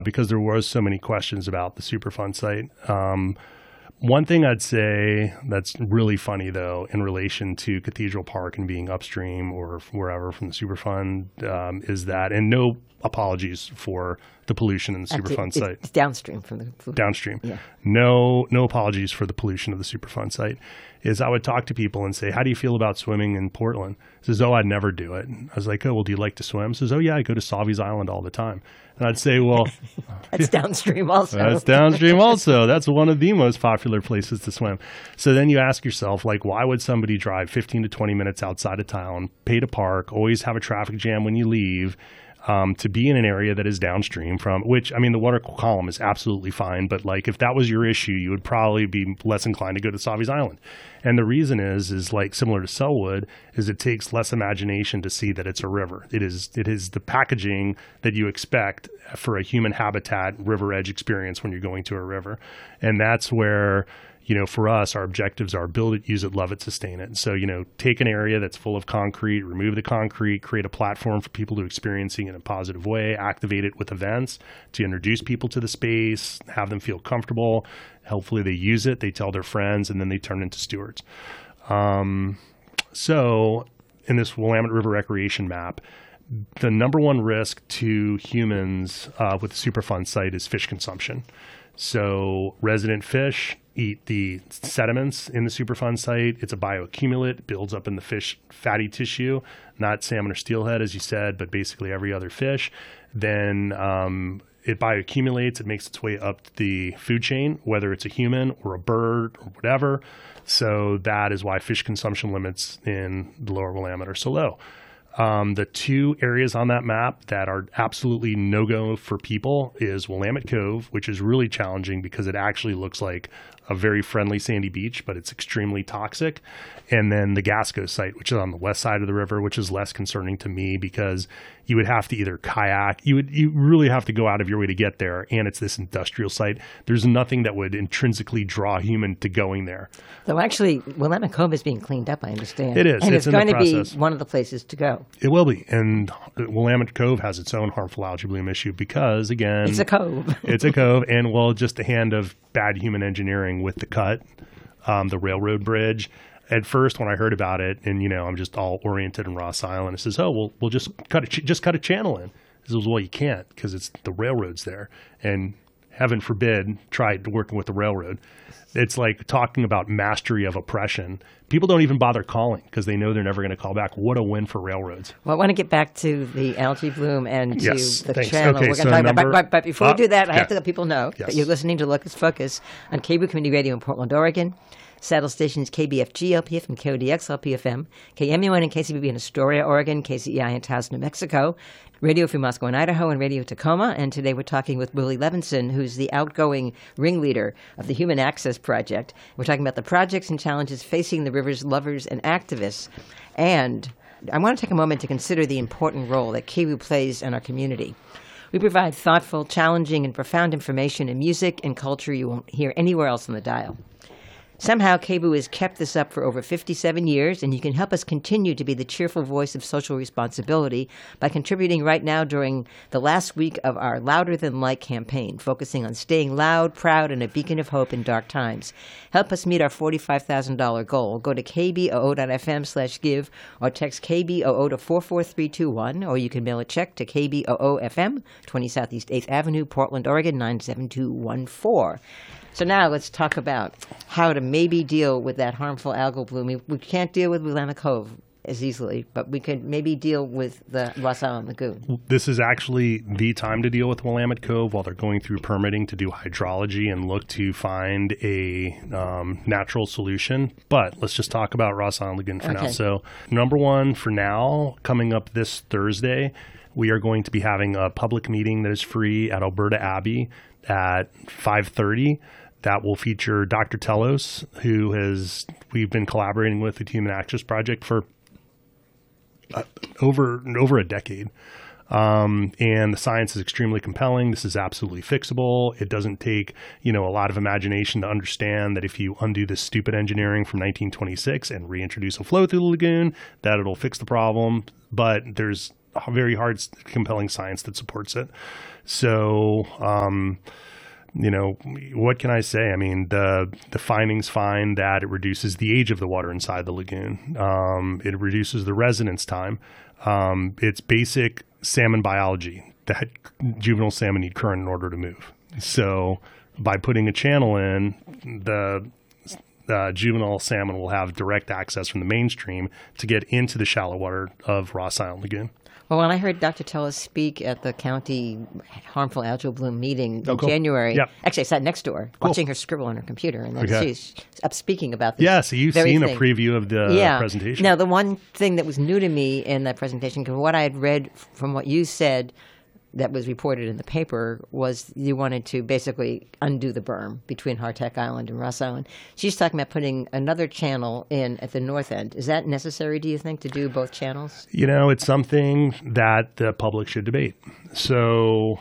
because there was so many questions about the Superfund site. One thing I'd say that's really funny, though, in relation to Cathedral Park and being upstream or wherever from the Superfund, is that, and no apologies for the pollution in the Superfund site. It's downstream from the downstream. Yeah. No apologies for the pollution of the Superfund site. Is I would talk to people and say, how do you feel about swimming in Portland? He says, oh, I'd never do it. I was like, oh, well, do you like to swim? He says, oh, yeah, I go to Sauvies Island all the time. And I'd say, well, that's downstream also. That's downstream also. That's one of the most popular places to swim. So then you ask yourself, like, why would somebody drive 15 to 20 minutes outside of town, pay to park, always have a traffic jam when you leave, to be in an area that is downstream from, which, I mean, the water column is absolutely fine, but like if that was your issue, you would probably be less inclined to go to Sauvies Island. And the reason is like similar to Sellwood, is it takes less imagination to see that it's a river. It is the packaging that you expect for a human habitat river edge experience when you're going to a river. And that's where, you know, for us, our objectives are build it, use it, love it, sustain it. So, you know, take an area that's full of concrete, remove the concrete, create a platform for people to experiencing it in a positive way, activate it with events to introduce people to the space, have them feel comfortable. Hopefully they use it, they tell their friends, and then they turn into stewards. So in this Willamette River Recreation Map, the number one risk to humans with the Superfund site is fish consumption. So resident fish eat the sediments in the Superfund site. It's a bioaccumulate, builds up in the fish fatty tissue, not salmon or steelhead, as you said, but basically every other fish. Then it bioaccumulates. It makes its way up the food chain, whether it's a human or a bird or whatever. So that is why fish consumption limits in the lower Willamette are so low. The two areas on that map that are absolutely no-go for people is Willamette Cove, which is really challenging because it actually looks like a very friendly sandy beach, but it's extremely toxic. And then the Gasco site, which is on the west side of the river, which is less concerning to me because you would have to either kayak, you really have to go out of your way to get there, and it's this industrial site. There's nothing that would intrinsically draw a human to going there. Though actually, Willamette Cove is being cleaned up, I understand. It is. And it's going to be process. one of the places to go. It will be. And Willamette Cove has its own harmful algae bloom issue because, again, it's a cove. It's a cove. And, well, just a hand of bad human engineering with the cut, the railroad bridge. At first, when I heard about it, and, you know, I'm just all oriented in Ross Island, it says, oh, we'll just cut a channel in. It says, well, you can't because it's the railroad's there. And heaven forbid, try working with the railroad. It's like talking about mastery of oppression. People don't even bother calling because they know they're never going to call back. What a win for railroads. Well, I want to get back to the algae bloom and to the thanks. channel. Okay, we're going to talk about, but before we do that, I have to let people know Yes. that you're listening to Locus Focus on KBOO Community Radio in Portland, Oregon. Saddle stations KBFG LPF and KODX LPFM, KMUN and KCBB in Astoria, Oregon, KCEI in Taos, New Mexico, Radio Free Moscow in Idaho, and Radio Tacoma. And today we're talking with Willie Levinson, who's the outgoing ringleader of the Human Access Project. We're talking about the projects and challenges facing the river's lovers and activists. And I want to take a moment to consider the important role that KBOO plays in our community. We provide thoughtful, challenging, and profound information in music and culture you won't hear anywhere else on the dial. Somehow, KBOO has kept this up for over 57 years, and you can help us continue to be the cheerful voice of social responsibility by contributing right now during the last week of our Louder Than Light campaign, focusing on staying loud, proud, and a beacon of hope in dark times. Help us meet our $45,000 goal. Go to kboo.fm/give or text KBOO to 44321, or you can mail a check to KBOO FM, 20 Southeast 8th Avenue, Portland, Oregon, 97214. So now let's talk about how to maybe deal with that harmful algal bloom. We can't deal with Willamette Cove as easily, but we could maybe deal with the Ross Island Lagoon. This is actually the time to deal with Willamette Cove while they're going through permitting to do hydrology and look to find a natural solution. But let's just talk about Ross Island Lagoon for now. So number one for now, coming up this Thursday, we are going to be having a public meeting that is free at Alberta Abbey at 5:30. That will feature Dr. Telos, who we've been collaborating with the Human Access Project for over a decade. And the science is extremely compelling. This is absolutely fixable. It doesn't take, a lot of imagination to understand that if you undo this stupid engineering from 1926 and reintroduce a flow through the lagoon, that it'll fix the problem. But there's very hard, compelling science that supports it. So, what can I say? I mean, the findings find that it reduces the age of the water inside the lagoon. It reduces the residence time. It's basic salmon biology that juvenile salmon need current in order to move. So by putting a channel in, the juvenile salmon will have direct access from the mainstream to get into the shallow water of Ross Island Lagoon. Well, when I heard Dr. Tella speak at the county harmful algal bloom meeting in January, actually I sat next door watching her scribble on her computer, and then she's up speaking about this. Yeah, so you've seen a preview of the presentation. Now, the one thing that was new to me in that presentation, because what I had read from what you said that was reported in the paper, was you wanted to basically undo the berm between Hardtack Island and Ross Island. She's talking about putting another channel in at the north end. Is that necessary, do you think, to do both channels? It's something that the public should debate. So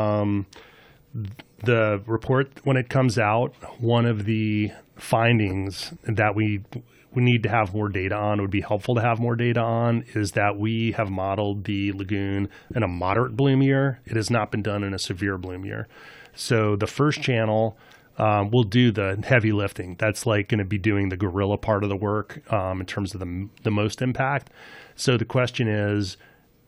the report, when it comes out, one of the findings that we need to have more data on, would be helpful to have more data on, is that we have modeled the lagoon in a moderate bloom year. It has not been done in a severe bloom year. So the first channel will do the heavy lifting. That's like going to be doing the gorilla part of the work in terms of the most impact. So the question is,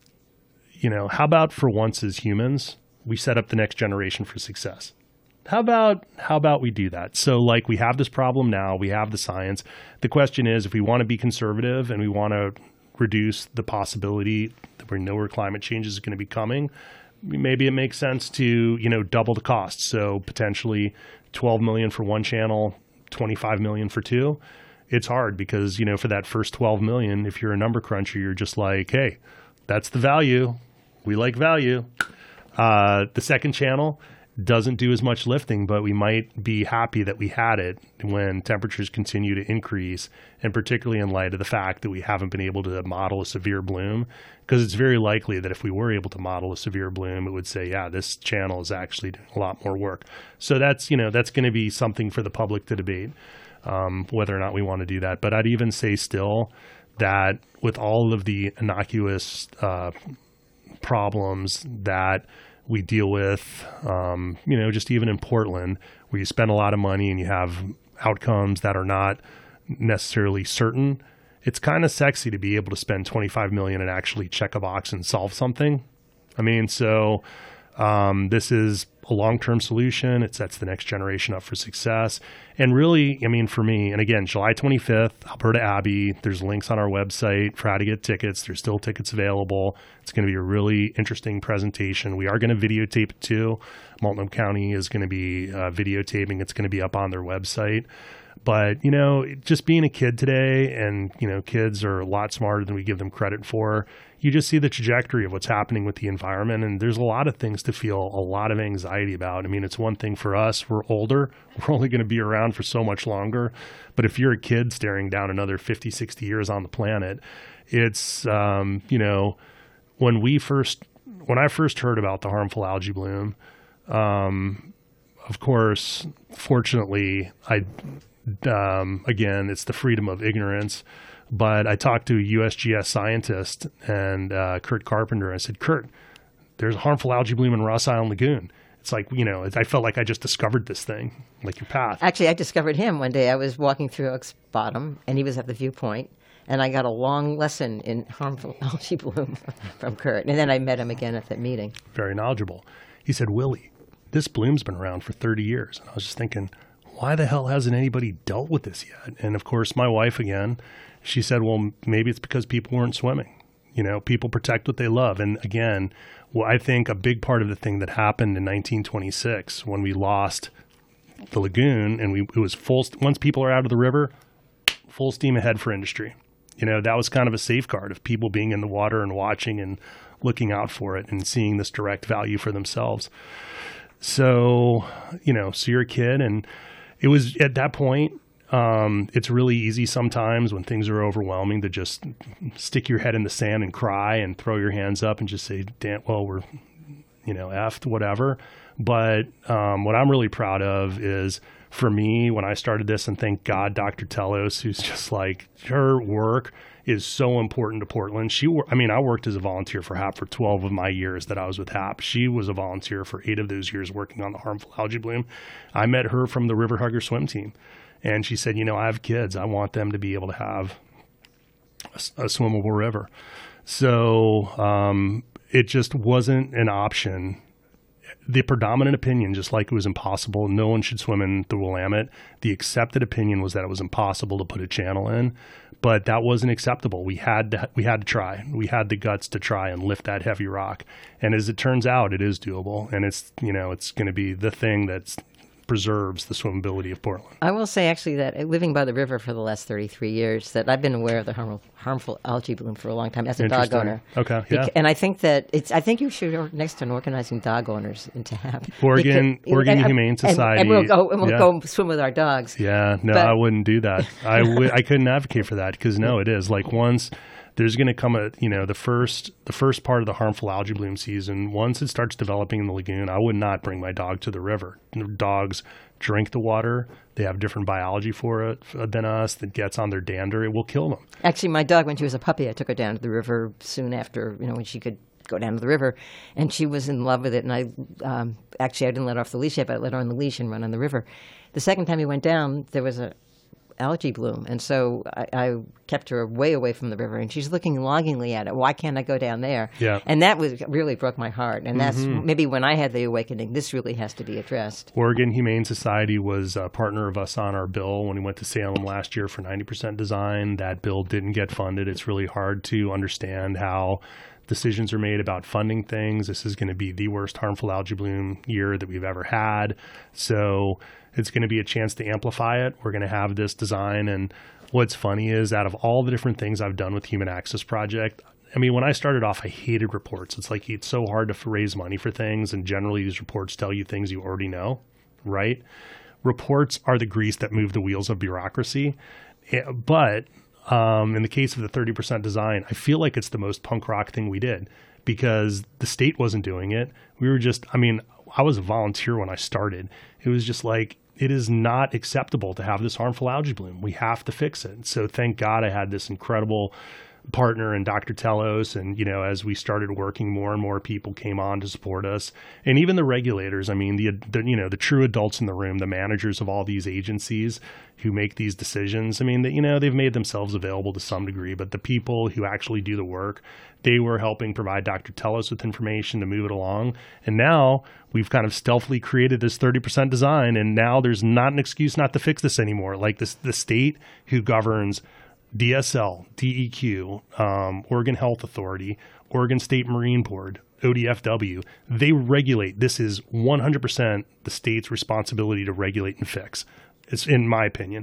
how about for once as humans, we set up the next generation for success? How about we do that? So like we have this problem now, we have the science. The question is, if we want to be conservative and we want to reduce the possibility that we know where climate change is going to be coming, maybe it makes sense to, double the cost. So potentially $12 million for one channel, $25 million for two. It's hard because, for that first $12 million, if you're a number cruncher, you're just like, hey, that's the value. We like value. The second channel doesn't do as much lifting, but we might be happy that we had it when temperatures continue to increase, and particularly in light of the fact that we haven't been able to model a severe bloom, because it's very likely that if we were able to model a severe bloom, it would say, yeah, this channel is actually doing a lot more work. So that's going to be something for the public to debate, whether or not we want to do that. But I'd even say still that with all of the innocuous problems that we deal with, just even in Portland, where you spend a lot of money and you have outcomes that are not necessarily certain. It's kind of sexy to be able to spend $25 million and actually check a box and solve something. So this is a long-term solution. It sets the next generation up for success. And really, for me, and again, July 25th, Alberta Abbey, there's links on our website for how to get tickets. There's still tickets available. It's going to be a really interesting presentation. We are going to videotape it too. Multnomah County is going to be videotaping. It's going to be up on their website. But, just being a kid today, and, kids are a lot smarter than we give them credit for. You just see the trajectory of what's happening with the environment, and there's a lot of things to feel a lot of anxiety about. It's one thing for us. We're older. We're only going to be around for so much longer. But if you're a kid staring down another 50, 60 years on the planet, it's, when I first heard about the harmful algae bloom, of course, fortunately, again, it's the freedom of ignorance. But I talked to a USGS scientist and Kurt Carpenter. I said, Kurt, there's a harmful algae bloom in Ross Island Lagoon. It's like, I felt like I just discovered this thing, like your path. Actually, I discovered him one day. I was walking through Oaks Bottom, and he was at the viewpoint, and I got a long lesson in harmful algae bloom from Kurt. And then I met him again at that meeting. Very knowledgeable. He said, Willie, this bloom's been around for 30 years. And I was just thinking, why the hell hasn't anybody dealt with this yet? And of course, my wife again, she said, well, maybe it's because people weren't swimming. People protect what they love. And again, I think a big part of the thing that happened in 1926 when we lost the lagoon and it was full, once people are out of the river, full steam ahead for industry. That was kind of a safeguard of people being in the water and watching and looking out for it and seeing this direct value for themselves. So, so you're a kid, and it was at that point, it's really easy sometimes when things are overwhelming to just stick your head in the sand and cry and throw your hands up and just say, damn, well, we're, effed, whatever. But what I'm really proud of is, for me, when I started this, and thank God, Dr. Tellos, who's just like, her work is so important to Portland. I worked as a volunteer for HAP for 12 of my years that I was with HAP. She was a volunteer for 8 of those years working on the harmful algae bloom. I met her from the River Hugger swim team. And she said, I have kids. I want them to be able to have a swimmable river. So it just wasn't an option. The predominant opinion, just like it was impossible, no one should swim in the Willamette. The accepted opinion was that it was impossible to put a channel in, but that wasn't acceptable. We had to try. We had the guts to try and lift that heavy rock. And as it turns out, it is doable, and it's going to be the thing that's preserves the swimmability of Portland. I will say, actually, that living by the river for the last 33 years, that I've been aware of the harmful algae bloom for a long time as a dog owner. Okay, yeah. And I think that I think you should work next on organizing dog owners into HAP. Oregon Humane Society. And we'll go swim with our dogs. Yeah, no, I wouldn't do that. I couldn't advocate for that, because it is like, once there's going to come the first part of the harmful algae bloom season, once it starts developing in the lagoon, I would not bring my dog to the river. Dogs drink the water. They have different biology for it than us that gets on their dander. It will kill them. Actually, my dog, when she was a puppy, I took her down to the river soon after, when she could go down to the river, and she was in love with it. And I didn't let her off the leash yet, but I let her on the leash and run on the river. The second time we went down, there was a algae bloom, and so I kept her way away from the river, and she's looking longingly at it. Why can't I go down there? Yeah. And that really broke my heart, and that's maybe when I had the awakening, this really has to be addressed. Oregon Humane Society was a partner of us on our bill when we went to Salem last year for 90% design. That bill didn't get funded. It's really hard to understand how decisions are made about funding things. This is going to be the worst harmful algae bloom year that we've ever had. So it's going to be a chance to amplify it. We're going to have this design. And what's funny is, out of all the different things I've done with Human Access Project, when I started off, I hated reports. It's like, it's so hard to raise money for things. And generally these reports tell you things you already know, right? Reports are the grease that move the wheels of bureaucracy. But in the case of the 30% design, I feel like it's the most punk rock thing we did, because the state wasn't doing it. We were just, I was a volunteer when I started. It was just like, it is not acceptable to have this harmful algae bloom. We have to fix it. So thank God I had this incredible partner in Dr. Tellos. And, as we started working, more and more people came on to support us. And even the regulators, the true adults in the room, the managers of all these agencies who make these decisions, they've made themselves available to some degree, but the people who actually do the work, they were helping provide Dr. Tellos with information to move it along. And now we've kind of stealthily created this 30% design, and now there's not an excuse not to fix this anymore. Like the state who governs DSL, DEQ, Oregon Health Authority, Oregon State Marine Board, ODFW, they regulate. This is 100% the state's responsibility to regulate and fix. It's in my opinion.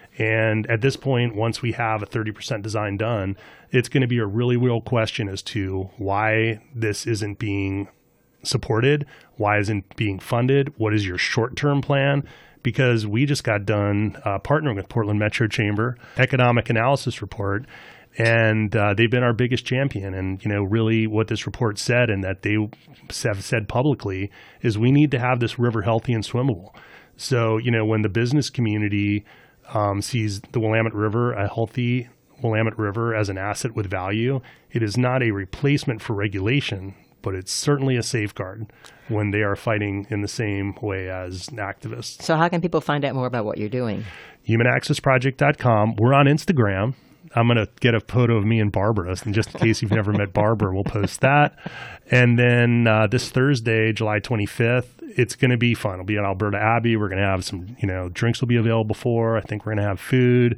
And at this point, once we have a 30% design done, it's going to be a really real question as to why this isn't being supported, why isn't being funded, what is your short-term plan? Because we just got done partnering with Portland Metro Chamber Economic Analysis Report, and they've been our biggest champion. And, really what this report said, and that they have said publicly, is we need to have this river healthy and swimmable. So, when the business community sees the Willamette River, a healthy Willamette River, as an asset with value, it is not a replacement for regulation, but it's certainly a safeguard when they are fighting in the same way as activists. So how can people find out more about what you're doing? HumanAccessProject.com. We're on Instagram. I'm going to get a photo of me and Barbara, and just in case you've never met Barbara, we'll post that. And then this Thursday, July 25th, it's going to be fun. It'll be at Alberta Abbey. We're going to have some, drinks will be available for. I think we're going to have food.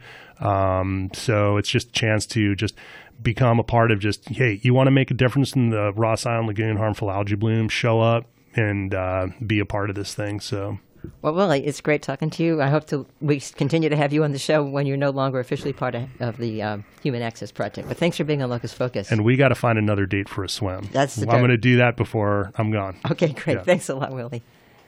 So it's just a chance to just become a part of just, hey, you want to make a difference in the Ross Island Lagoon harmful algae bloom, show up and be a part of this thing. So. Well, Willie, it's great talking to you. I hope we continue to have you on the show when you're no longer officially part of the Human Access Project. But thanks for being on Locus Focus. And we got to find another date for a swim. I'm going to do that before I'm gone. Okay, great. Yeah. Thanks a lot, Willie.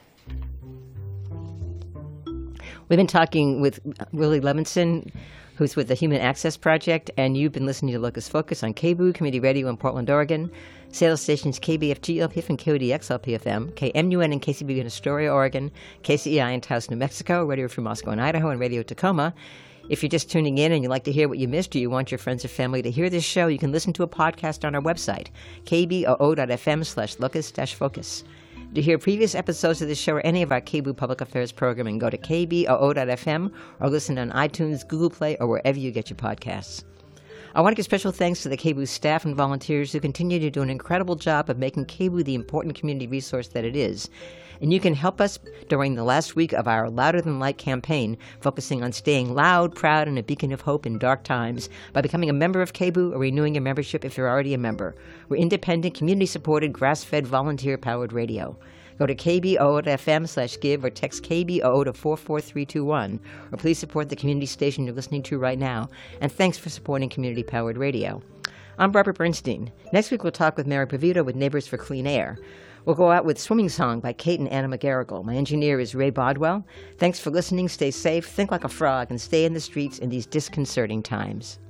We've been talking with Willie Levinson, who's with the Human Access Project, and you've been listening to Locus Focus on KBOO Community Radio in Portland, Oregon. Sales stations KBFG LPF and KODX LPFM, KMUN and KCBB in Astoria, Oregon, KCEI in Taos, New Mexico, Radio Free Moscow and Idaho, and Radio Tacoma. If you're just tuning in and you'd like to hear what you missed, or you want your friends or family to hear this show, you can listen to a podcast on our website, kboo.fm/locus-focus. To hear previous episodes of this show or any of our KBOO Public Affairs programming, go to kboo.fm or listen on iTunes, Google Play, or wherever you get your podcasts. I want to give special thanks to the KBOO staff and volunteers who continue to do an incredible job of making KBOO the important community resource that it is. And you can help us during the last week of our Louder Than Light campaign, focusing on staying loud, proud, and a beacon of hope in dark times by becoming a member of KBOO or renewing your membership if you're already a member. We're independent, community-supported, grass-fed, volunteer-powered radio. Go to kboo.fm/give or text KBOO to 44321, or please support the community station you're listening to right now. And thanks for supporting community-powered radio. I'm Barbara Bernstein. Next week we'll talk with Mary Pavito with Neighbors for Clean Air. We'll go out with Swimming Song by Kate and Anna McGarrigle. My engineer is Ray Bodwell. Thanks for listening. Stay safe, think like a frog, and stay in the streets in these disconcerting times.